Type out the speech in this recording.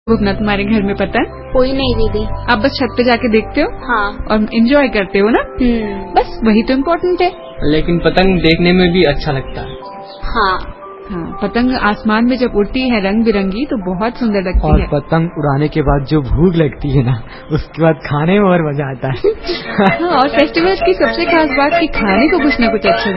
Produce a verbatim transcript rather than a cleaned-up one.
भूखना तुम्हारे घर में पतंग? कोई नहीं दीदी। आप बस छत पे जाके देखते हो? हाँ। और एंजॉय करते हो ना? बस वही तो इम्पोर्टेंट है। लेकिन पतंग देखने में भी अच्छा लगता है। हाँ हाँ, पतंग आसमान में जब उड़ती है रंग बिरंगी तो बहुत सुंदर लगती और है। और पतंग उड़ाने के बाद जो भूख लगती है ना, उसके बाद खाने में और मजा आता है। हाँ, और फेस्टिवल्स की सबसे खास बात कि खाने को कुछ न कुछ अच्छा